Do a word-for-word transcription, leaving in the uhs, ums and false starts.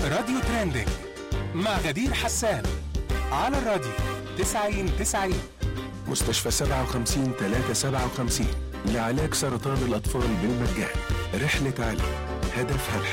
راديو ترندنج مع غدير حسان على الراديو تسعين تسعين. مستشفى سبعة وخمسين ثلاثة سبعة وخمسين لعلاج سرطان الأطفال بالمجان. رحلة علم هدفها الحياة.